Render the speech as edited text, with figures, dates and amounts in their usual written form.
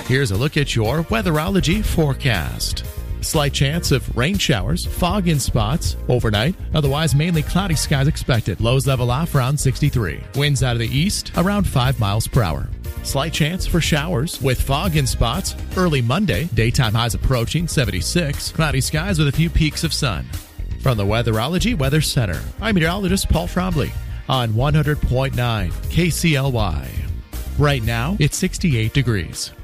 Here's a look at your Weatherology forecast. Slight chance of rain showers, fog in spots overnight. Otherwise, mainly cloudy skies expected. Lows level off around 63. Winds out of the east around 5 miles per hour. Slight chance for showers with fog in spots early Monday. Daytime highs approaching 76. Cloudy skies with a few peaks of sun. From the Weatherology Weather Center, I'm meteorologist Paul Trombley on 100.9 KCLY. Right now, it's 68 degrees.